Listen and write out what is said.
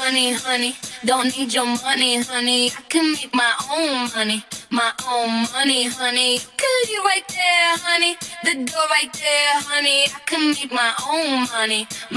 money, honey. Don't need your money, honey. I can make my own money. My own money, honey. You can leave right there, honey. The door right there, honey. I can make my own money.